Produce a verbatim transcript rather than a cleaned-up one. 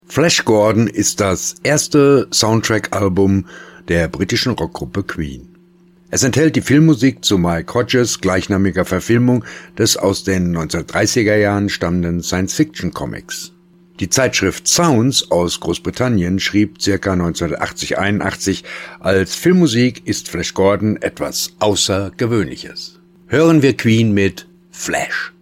Flash Gordon ist das erste Soundtrack-Album der britischen Rockgruppe Queen. Es enthält die Filmmusik zu Mike Hodges gleichnamiger Verfilmung des aus den neunzehnhundertdreißiger Jahren stammenden Science-Fiction-Comics. Die Zeitschrift Sounds aus Großbritannien schrieb ca. neunzehnhundertachtzig einundachtzig, als Filmmusik ist Flash Gordon etwas Außergewöhnliches. Hören wir Queen mit Flash.